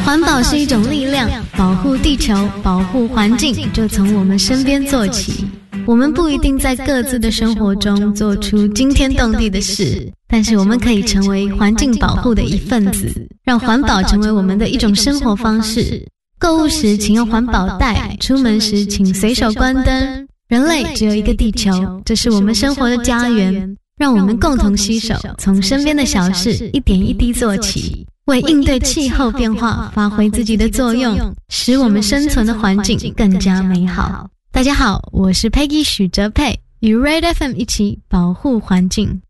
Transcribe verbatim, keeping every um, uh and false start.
环保是一种力量，保护地球，保护环境，就从我们身边做起。我们不一定在各自的生活中做出惊天动地的事，但是我们可以成为环境保护的一份子，让环保成为我们的一种生活方式。购物时请用环保袋，出门时请随手关灯。人类只有一个地球，这是我们生活的家园，让我们共同携手，从身边的小事一点一滴做起，为应对气候变化发挥自己的作用，使我们生存的环境更加美好。大家好，我是 Peggy 许哲佩，与 Red F M 一起保护环境。